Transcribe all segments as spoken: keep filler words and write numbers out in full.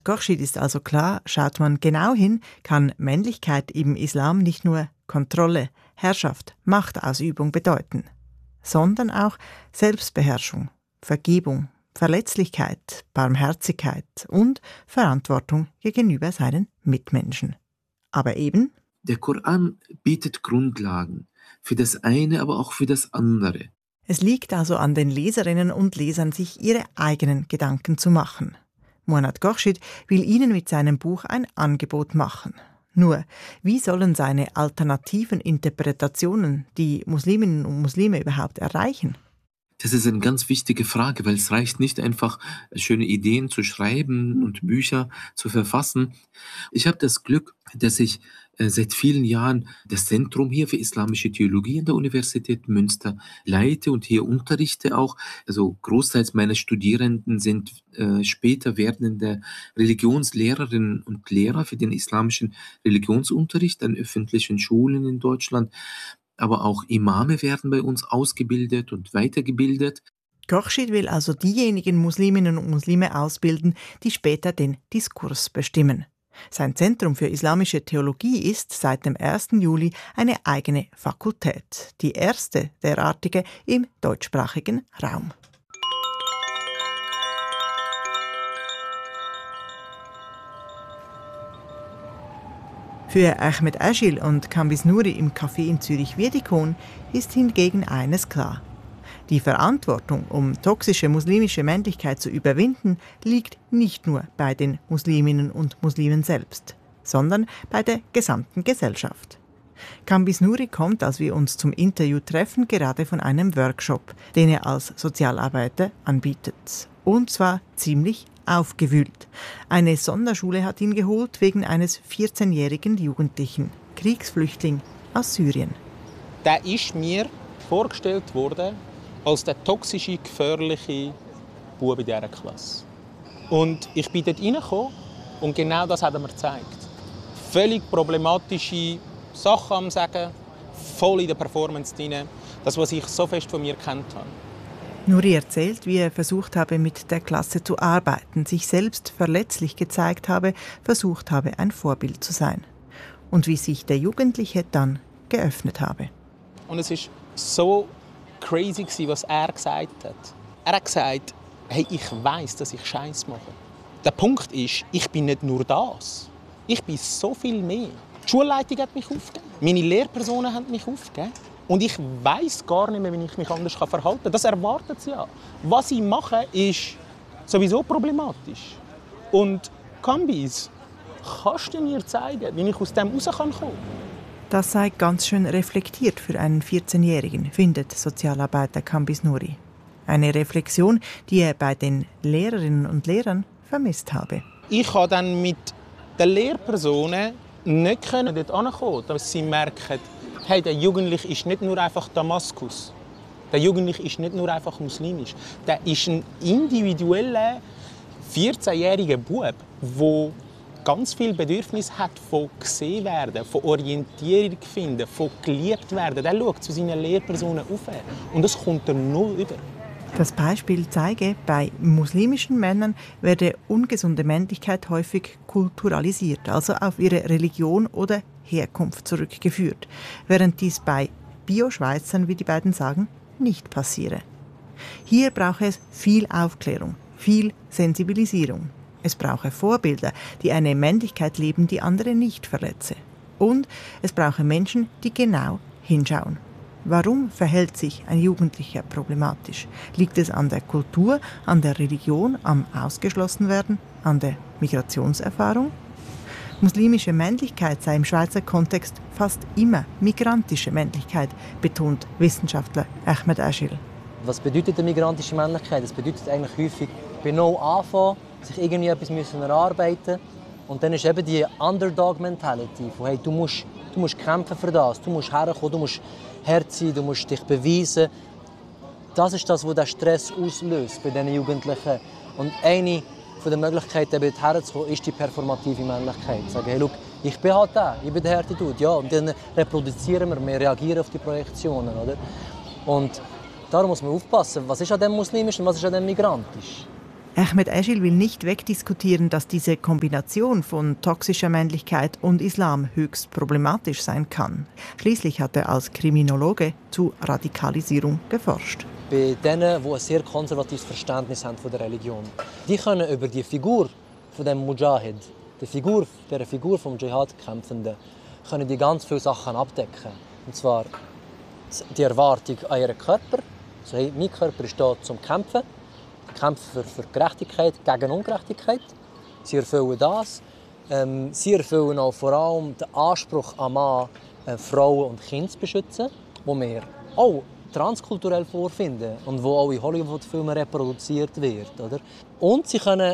Khorshid ist also klar, schaut man genau hin, kann Männlichkeit im Islam nicht nur Kontrolle, Herrschaft, Machtausübung bedeuten, sondern auch Selbstbeherrschung, Vergebung, Verletzlichkeit, Barmherzigkeit und Verantwortung gegenüber seinen Mitmenschen. Aber eben, der Koran bietet Grundlagen für das eine, aber auch für das andere. Es liegt also an den Leserinnen und Lesern, sich ihre eigenen Gedanken zu machen. Muannad Khorshid will ihnen mit seinem Buch ein Angebot machen. Nur, wie sollen seine alternativen Interpretationen die Musliminnen und Muslime überhaupt erreichen? Das ist eine ganz wichtige Frage, weil es reicht nicht einfach, schöne Ideen zu schreiben und Bücher zu verfassen. Ich habe das Glück, dass ich äh, seit vielen Jahren das Zentrum hier für islamische Theologie an der Universität Münster leite und hier unterrichte auch. Also großteils meiner Studierenden sind äh, später werdende Religionslehrerinnen und Lehrer für den islamischen Religionsunterricht an öffentlichen Schulen in Deutschland. Aber auch Imame werden bei uns ausgebildet und weitergebildet. Khorshid will also diejenigen Musliminnen und Muslime ausbilden, die später den Diskurs bestimmen. Sein Zentrum für islamische Theologie ist seit dem ersten Juli eine eigene Fakultät, die erste derartige im deutschsprachigen Raum. Für Ahmed Aschil und Kambis Nouri im Café in Zürich-Wiedikon ist hingegen eines klar. Die Verantwortung, um toxische muslimische Männlichkeit zu überwinden, liegt nicht nur bei den Musliminnen und Muslimen selbst, sondern bei der gesamten Gesellschaft. Kambis Nouri kommt, als wir uns zum Interview treffen, gerade von einem Workshop, den er als Sozialarbeiter anbietet. Und zwar ziemlich aufgewühlt. Eine Sonderschule hat ihn geholt wegen eines vierzehnjährigen Jugendlichen, Kriegsflüchtling aus Syrien. Der ist mir vorgestellt worden als der toxische, gefährliche Bub in dieser Klasse. Und ich bin dort reingekommen und genau das hat er mir gezeigt. Völlig problematische Sachen am Sagen, voll in der Performance drin. Das, was ich so fest von mir gekannt habe. Nouri erzählt, wie er versucht habe, mit der Klasse zu arbeiten, sich selbst verletzlich gezeigt habe, versucht habe, ein Vorbild zu sein. Und wie sich der Jugendliche dann geöffnet habe. Und es war so crazy, was er gesagt hat. Er hat gesagt, hey, ich weiss, dass ich Scheiß mache. Der Punkt ist, ich bin nicht nur das. Ich bin so viel mehr. Die Schulleitung hat mich aufgegeben. Meine Lehrpersonen haben mich aufgegeben. Und ich weiss gar nicht mehr, wie ich mich anders verhalten kann. Das erwartet sie ja. Was ich mache, ist sowieso problematisch. Und Kambis, kannst du mir zeigen, wie ich aus dem rauskommen kann? Das sei ganz schön reflektiert für einen vierzehnjährigen, findet Sozialarbeiter Kambis Nouri. Eine Reflexion, die er bei den Lehrerinnen und Lehrern vermisst habe. Ich konnte dann mit den Lehrpersonen nicht dort ankommen, dass sie merken, hey, der Jugendliche ist nicht nur einfach Damaskus. Der Jugendliche ist nicht nur einfach muslimisch. Der ist ein individueller, vierzehnjähriger Bub, der ganz viel Bedürfnis hat von gesehen werden, von Orientierung finden, von geliebt werden. Der schaut zu seinen Lehrpersonen auf. Und das kommt er null über. Das Beispiel zeige, bei muslimischen Männern werde ungesunde Männlichkeit häufig kulturalisiert, also auf ihre Religion oder Herkunft zurückgeführt, während dies bei Bio-Schweizern, wie die beiden sagen, nicht passiere. Hier brauche es viel Aufklärung, viel Sensibilisierung. Es brauche Vorbilder, die eine Männlichkeit leben, die andere nicht verletze. Und es brauche Menschen, die genau hinschauen. Warum verhält sich ein Jugendlicher problematisch? Liegt es an der Kultur, an der Religion, am Ausgeschlossenwerden, an der Migrationserfahrung? Muslimische Männlichkeit sei im Schweizer Kontext fast immer migrantische Männlichkeit, betont Wissenschaftler Ahmed Aschil. Was bedeutet eine migrantische Männlichkeit? Das bedeutet eigentlich häufig bei Null anfangen, sich irgendwie etwas müssen erarbeiten und dann ist eben die Underdog-Mentality, von hey, du musst, du musst kämpfen für das, du musst herkommen, du musst hart sein, du musst dich beweisen. Das ist das, was der Stress auslöst bei diesen Jugendlichen. Und eine der Möglichkeiten, eben herzukommen, ist die performative Männlichkeit. Sagen, hey, schau, ich bin halt der, ich bin der harte Dude. Ja, und dann reproduzieren wir, wir reagieren auf die Projektionen. Oder? Und darum muss man aufpassen, was ist an dem muslimisch und was ist an dem migrantisch. Ahmed Eschil will nicht wegdiskutieren, dass diese Kombination von toxischer Männlichkeit und Islam höchst problematisch sein kann. Schließlich hat er als Kriminologe zu Radikalisierung geforscht. Bei denen, die ein sehr konservatives Verständnis haben von der Religion, die können über die Figur von dem Mujahid, die Figur, der Figur vom Dschihad-Kämpfenden, können die ganz viele Sachen abdecken. Und zwar die Erwartung an ihren Körper. Also, hey, mein Körper ist da zum Kämpfen. Kämpfen für, für Gerechtigkeit gegen Ungerechtigkeit. Sie erfüllen das. Ähm, sie erfüllen auch vor allem den Anspruch an Mann, äh, Frauen und Kinder zu beschützen, wo wir auch transkulturell vorfinden und wo auch in Hollywood-Filmen reproduziert wird. Oder? Und sie können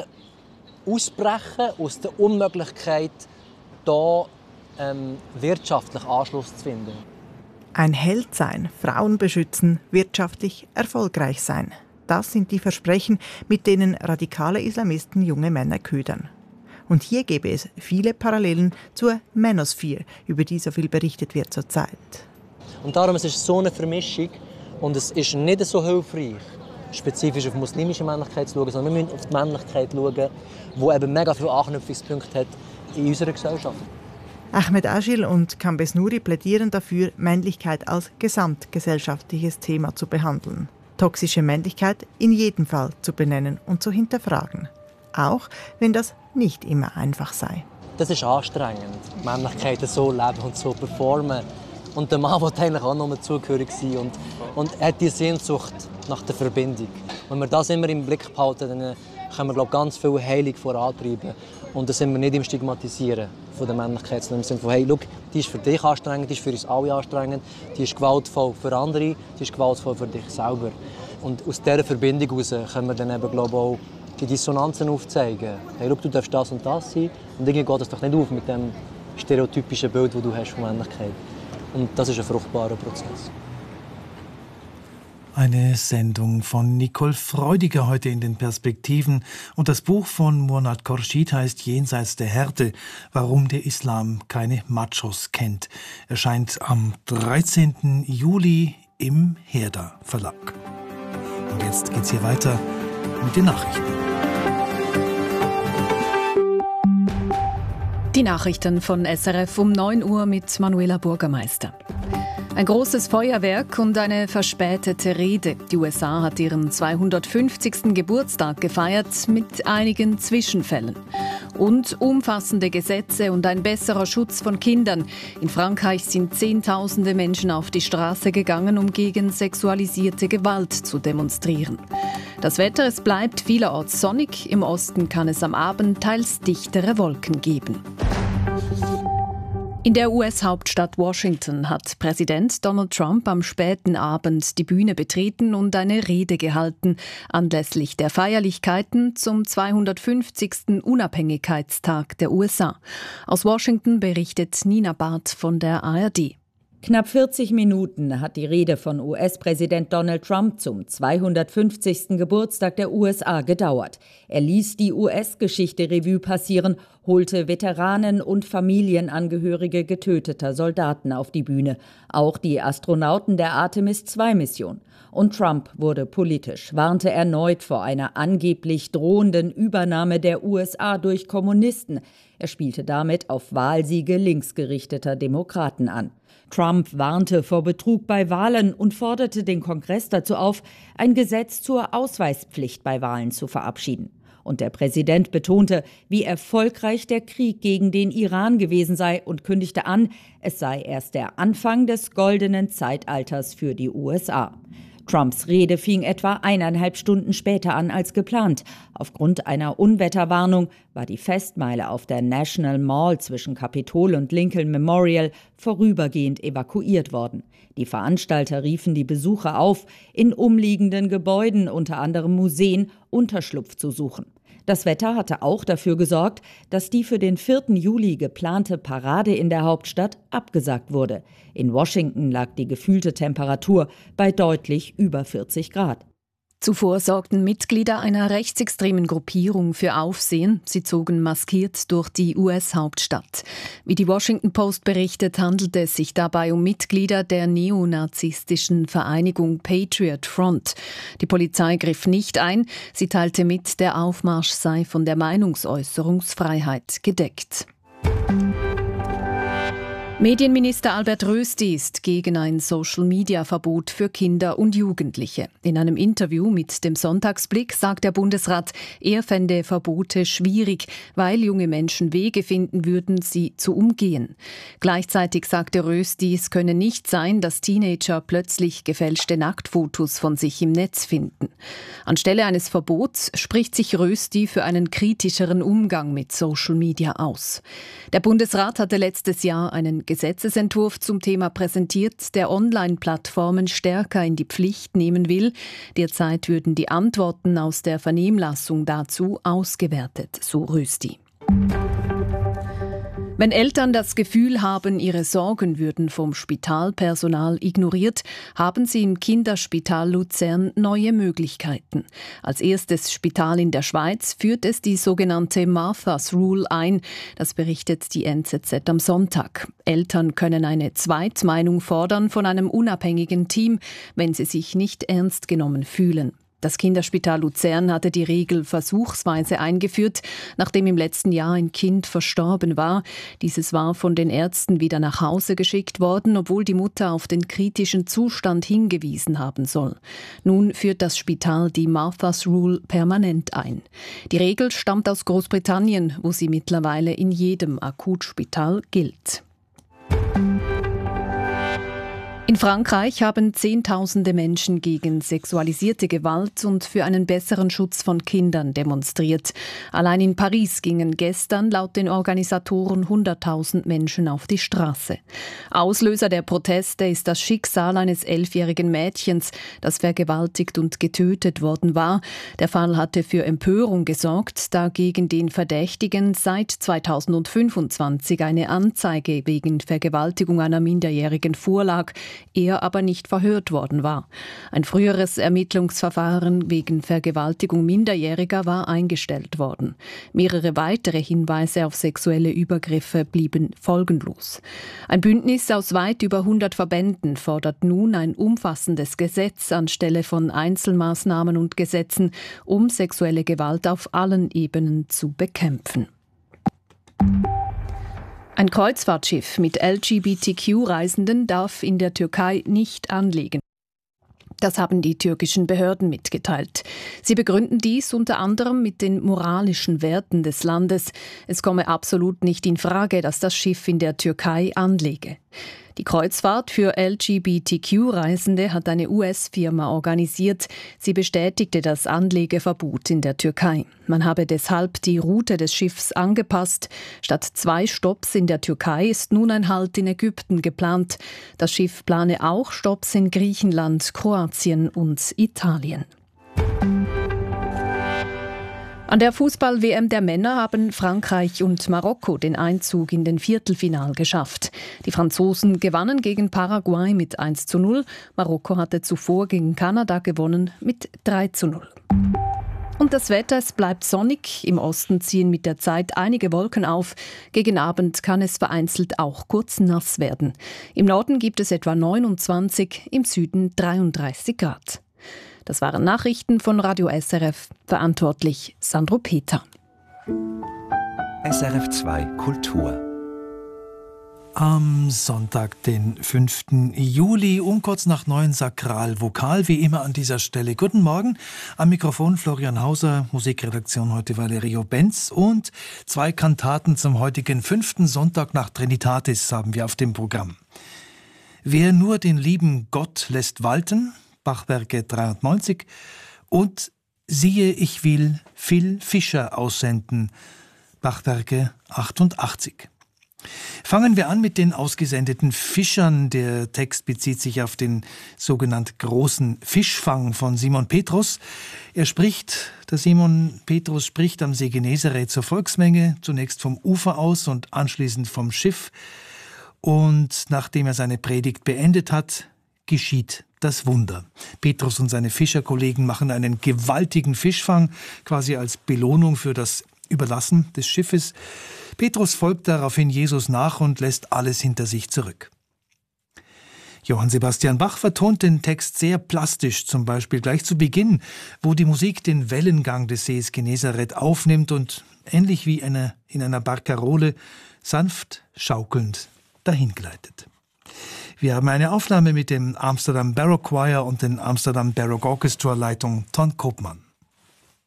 ausbrechen aus der Unmöglichkeit, hier ähm, wirtschaftlich Anschluss zu finden. Ein Held sein, Frauen beschützen, wirtschaftlich erfolgreich sein. Das sind die Versprechen, mit denen radikale Islamisten junge Männer ködern. Und hier gäbe es viele Parallelen zur Manosphere, über die so viel berichtet wird zurzeit. Und darum ist es so eine Vermischung und es ist nicht so hilfreich, spezifisch auf muslimische Männlichkeit zu schauen, sondern wir müssen auf die Männlichkeit schauen, die eben mega viele Anknüpfungspunkte hat in unserer Gesellschaft. Ahmed Eschil und Kambes Nouri plädieren dafür, Männlichkeit als gesamtgesellschaftliches Thema zu behandeln. Toxische Männlichkeit in jedem Fall zu benennen und zu hinterfragen. Auch wenn das nicht immer einfach sei. Das ist anstrengend, Männlichkeit so leben und so performen. Und der Mann will eigentlich auch nur zugehörig sein und, und hat die Sehnsucht nach der Verbindung. Wenn wir das immer im Blick behalten, dann können wir, glaube ich, ganz viel Heilung vorantreiben. Und dann sind wir nicht im Stigmatisieren von der Männlichkeit, sondern im Sinne von, hey, schau, die ist für dich anstrengend, die ist für uns alle anstrengend, die ist gewaltvoll für andere, die ist gewaltvoll für dich selber. Und aus dieser Verbindung heraus können wir dann eben, glaube ich, auch die Dissonanzen aufzeigen. Hey, schau, du darfst das und das sein und irgendwie geht es doch nicht auf mit dem stereotypischen Bild, das du hast von Männlichkeit. Und das ist ein fruchtbarer Prozess. Eine Sendung von Nicole Freudiger heute in den Perspektiven. Und das Buch von Muannat Khorshid heißt Jenseits der Härte, warum der Islam keine Machos kennt. Erscheint am dreizehnten Juli im Herder Verlag. Und jetzt geht's hier weiter mit den Nachrichten. Die Nachrichten von S R F um neun Uhr mit Manuela Bürgermeister. Ein großes Feuerwerk und eine verspätete Rede. Die U S A hat ihren zweihundertfünfzigsten Geburtstag gefeiert mit einigen Zwischenfällen. Und umfassende Gesetze und ein besserer Schutz von Kindern. In Frankreich sind Zehntausende Menschen auf die Straße gegangen, um gegen sexualisierte Gewalt zu demonstrieren. Das Wetter, es bleibt vielerorts sonnig. Im Osten kann es am Abend teils dichtere Wolken geben. In der U S-Hauptstadt Washington hat Präsident Donald Trump am späten Abend die Bühne betreten und eine Rede gehalten, anlässlich der Feierlichkeiten zum zweihundertfünfzigsten Unabhängigkeitstag der U S A. Aus Washington berichtet Nina Barth von der A R D. Knapp vierzig Minuten hat die Rede von U S-Präsident Donald Trump zum zweihundertfünfzigsten Geburtstag der U S A gedauert. Er ließ die U S-Geschichte Revue passieren, holte Veteranen und Familienangehörige getöteter Soldaten auf die Bühne, auch die Astronauten der Artemis zwei Mission. Und Trump wurde politisch, warnte erneut vor einer angeblich drohenden Übernahme der U S A durch Kommunisten. Er spielte damit auf Wahlsiege linksgerichteter Demokraten an. Trump warnte vor Betrug bei Wahlen und forderte den Kongress dazu auf, ein Gesetz zur Ausweispflicht bei Wahlen zu verabschieden. Und der Präsident betonte, wie erfolgreich der Krieg gegen den Iran gewesen sei und kündigte an, es sei erst der Anfang des goldenen Zeitalters für die U S A. Trumps Rede fing etwa eineinhalb Stunden später an als geplant. Aufgrund einer Unwetterwarnung war die Festmeile auf der National Mall zwischen Kapitol und Lincoln Memorial vorübergehend evakuiert worden. Die Veranstalter riefen die Besucher auf, in umliegenden Gebäuden, unter anderem Museen, Unterschlupf zu suchen. Das Wetter hatte auch dafür gesorgt, dass die für den vierten Juli geplante Parade in der Hauptstadt abgesagt wurde. In Washington lag die gefühlte Temperatur bei deutlich über vierzig Grad. Zuvor sorgten Mitglieder einer rechtsextremen Gruppierung für Aufsehen. Sie zogen maskiert durch die U S-Hauptstadt. Wie die Washington Post berichtet, handelte es sich dabei um Mitglieder der neonazistischen Vereinigung Patriot Front. Die Polizei griff nicht ein. Sie teilte mit, der Aufmarsch sei von der Meinungsäußerungsfreiheit gedeckt. Medienminister Albert Rösti ist gegen ein Social-Media-Verbot für Kinder und Jugendliche. In einem Interview mit dem Sonntagsblick sagt der Bundesrat, er fände Verbote schwierig, weil junge Menschen Wege finden würden, sie zu umgehen. Gleichzeitig sagte Rösti, es könne nicht sein, dass Teenager plötzlich gefälschte Nacktfotos von sich im Netz finden. Anstelle eines Verbots spricht sich Rösti für einen kritischeren Umgang mit Social-Media aus. Der Bundesrat hatte letztes Jahr einen Gesetzesentwurf zum Thema präsentiert, der Online-Plattformen stärker in die Pflicht nehmen will. Derzeit würden die Antworten aus der Vernehmlassung dazu ausgewertet, so Rösti. Wenn Eltern das Gefühl haben, ihre Sorgen würden vom Spitalpersonal ignoriert, haben sie im Kinderspital Luzern neue Möglichkeiten. Als erstes Spital in der Schweiz führt es die sogenannte Martha's Rule ein. Das berichtet die N Z Z am Sonntag. Eltern können eine Zweitmeinung fordern von einem unabhängigen Team, wenn sie sich nicht ernst genommen fühlen. Das Kinderspital Luzern hatte die Regel versuchsweise eingeführt, nachdem im letzten Jahr ein Kind verstorben war. Dieses war von den Ärzten wieder nach Hause geschickt worden, obwohl die Mutter auf den kritischen Zustand hingewiesen haben soll. Nun führt das Spital die Martha's Rule permanent ein. Die Regel stammt aus Großbritannien, wo sie mittlerweile in jedem Akutspital gilt. In Frankreich haben Zehntausende Menschen gegen sexualisierte Gewalt und für einen besseren Schutz von Kindern demonstriert. Allein in Paris gingen gestern laut den Organisatoren hunderttausend Menschen auf die Straße. Auslöser der Proteste ist das Schicksal eines elfjährigen Mädchens, das vergewaltigt und getötet worden war. Der Fall hatte für Empörung gesorgt, da gegen den Verdächtigen seit zweitausendfünfundzwanzig eine Anzeige wegen Vergewaltigung einer Minderjährigen vorlag, er aber nicht verhört worden war. Ein früheres Ermittlungsverfahren wegen Vergewaltigung Minderjähriger war eingestellt worden. Mehrere weitere Hinweise auf sexuelle Übergriffe blieben folgenlos. Ein Bündnis aus weit über hundert Verbänden fordert nun ein umfassendes Gesetz anstelle von Einzelmaßnahmen und Gesetzen, um sexuelle Gewalt auf allen Ebenen zu bekämpfen. Ein Kreuzfahrtschiff mit L G B T Q-Reisenden darf in der Türkei nicht anlegen. Das haben die türkischen Behörden mitgeteilt. Sie begründen dies unter anderem mit den moralischen Werten des Landes. Es komme absolut nicht in Frage, dass das Schiff in der Türkei anlege. Die Kreuzfahrt für L G B T Q-Reisende hat eine U S-Firma organisiert. Sie bestätigte das Anlegeverbot in der Türkei. Man habe deshalb die Route des Schiffs angepasst. Statt zwei Stopps in der Türkei ist nun ein Halt in Ägypten geplant. Das Schiff plane auch Stopps in Griechenland, Kroatien und Italien. An der Fußball-W M der Männer haben Frankreich und Marokko den Einzug in den Viertelfinal geschafft. Die Franzosen gewannen gegen Paraguay mit eins zu null. Marokko hatte zuvor gegen Kanada gewonnen mit drei zu null. Und das Wetter, es bleibt sonnig. Im Osten ziehen mit der Zeit einige Wolken auf. Gegen Abend kann es vereinzelt auch kurz nass werden. Im Norden gibt es etwa neunundzwanzig, im Süden dreiunddreißig Grad. Das waren Nachrichten von Radio S R F. Verantwortlich Sandro Peter. S R F zwei Kultur. Am Sonntag, den fünften Juli, um kurz nach neun Sakralvokal, wie immer an dieser Stelle. Guten Morgen, am Mikrofon Florian Hauser, Musikredaktion heute Valerio Benz und zwei Kantaten zum heutigen fünften Sonntag nach Trinitatis haben wir auf dem Programm. Wer nur den lieben Gott lässt walten, Bachwerke dreiundneunzig, und Siehe, ich will Phil Fischer aussenden, Bachwerke achtundachtzig. Fangen wir an mit den ausgesendeten Fischern. Der Text bezieht sich auf den sogenannten großen Fischfang von Simon Petrus. Er spricht, der Simon Petrus spricht am See Genezareth zur Volksmenge, zunächst vom Ufer aus und anschließend vom Schiff. Und nachdem er seine Predigt beendet hat, geschieht das Wunder. Petrus und seine Fischerkollegen machen einen gewaltigen Fischfang, quasi als Belohnung für das Überlassen des Schiffes. Petrus folgt daraufhin Jesus nach und lässt alles hinter sich zurück. Johann Sebastian Bach vertont den Text sehr plastisch, zum Beispiel gleich zu Beginn, wo die Musik den Wellengang des Sees Genezareth aufnimmt und ähnlich wie eine, in einer Barkarole sanft schaukelnd dahingleitet. Wir haben eine Aufnahme mit dem Amsterdam Baroque Choir und dem Amsterdam Baroque Orchestra Leitung Ton Koopman.